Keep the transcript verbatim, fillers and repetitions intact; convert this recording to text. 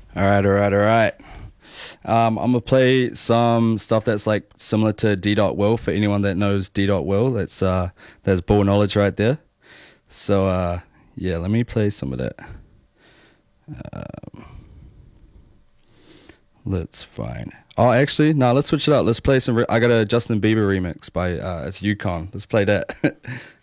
All right, all right, all right. Um, I'm gonna play some stuff that's like similar to D. Dot Will for anyone that knows D. Dot Will. That's uh, that's ball knowledge right there. So uh, yeah, let me play some of that. Let's find. Oh, actually, no. Let's switch it up. Let's play some. Re- I got a Justin Bieber remix by uh, it's Yukon. Let's play that.